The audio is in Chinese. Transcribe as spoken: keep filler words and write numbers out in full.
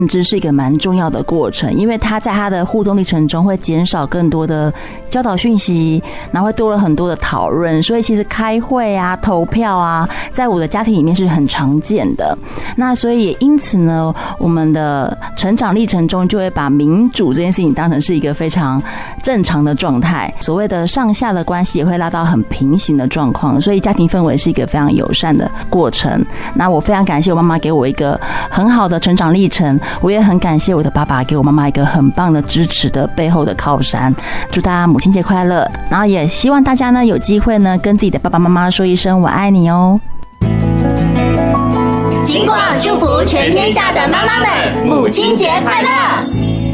这是一个蛮重要的过程，因为他在他的互动历程中会减少更多的教导讯息，然后会多了很多的讨论，所以其实开会啊、投票啊，在我的家庭里面是很常见的。那所以也因此呢，我们的成长历程中就会把民主这件事情当成是一个非常正常的状态，所谓的上下的关系也会拉到很平行的状况，所以家庭氛围是一个非常友善的过程。那我非常感谢我妈妈给我一个很好的成长历程，我也很感谢我的爸爸给我妈妈一个很棒的支持的背后的靠山。祝大家母亲节快乐，然后也希望大家呢有机会呢跟自己的爸爸妈妈说一声我爱你哦。 金广祝福全天下的妈妈们，母亲节快乐！